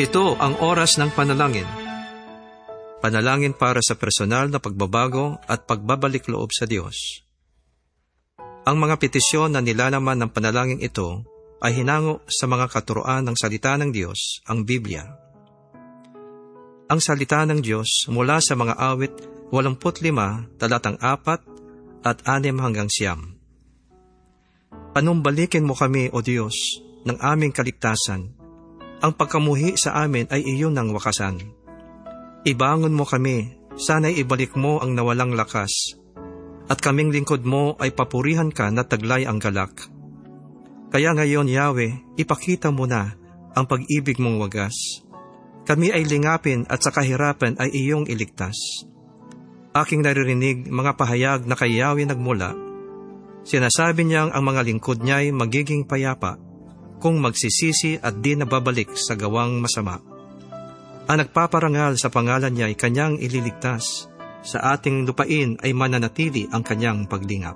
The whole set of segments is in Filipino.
Ito ang oras ng panalangin. Panalangin para sa personal na pagbabago at pagbabalik loob sa Diyos. Ang mga petisyon na nilalaman ng panalangin ito ay hinango sa mga katuroan ng salita ng Diyos, ang Biblia. Ang salita ng Diyos mula sa mga awit 85, talatang 4 at 6 hanggang 9. Panumbalikin mo kami, O Diyos, ng aming kaligtasan. Ang pagkamuhi sa amin ay iyon ang wakasan. Ibangon mo kami, sana'y ibalik mo ang nawalang lakas. At kaming lingkod mo ay papurihan ka na taglay ang galak. Kaya ngayon, Yahweh, ipakita mo na ang pag-ibig mong wagas. Kami ay lingapin at sa kahirapan ay iyong iligtas. Aking naririnig mga pahayag na kay Yahweh nagmula. Sinasabi niyang ang mga lingkod niya'y magiging payapa kung magsisisi at di nababalik sa gawang masama. Ang nagpaparangal sa pangalan niya ay kanyang ililigtas. Sa ating lupain ay mananatili ang kanyang paglingap.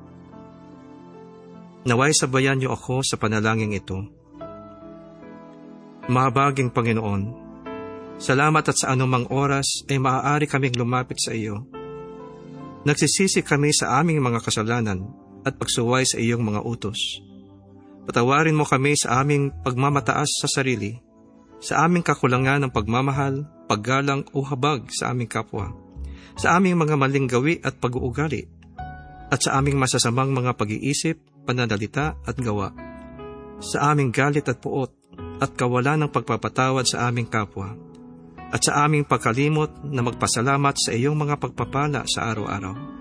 Naway sabayan niyo ako sa panalangin ito. Mahabaging Panginoon, salamat at sa anumang oras ay maaari kaming lumapit sa iyo. Nagsisisi kami sa aming mga kasalanan at pagsuway sa iyong mga utos. Patawarin mo kami sa aming pagmamataas sa sarili, sa aming kakulangan ng pagmamahal, paggalang o habag sa aming kapwa, sa aming mga maling gawi at pag-uugali, at sa aming masasamang mga pag-iisip, pananalita at gawa, sa aming galit at puot, at kawalan ng pagpapatawad sa aming kapwa, at sa aming pagkalimot na magpasalamat sa iyong mga pagpapala sa araw-araw.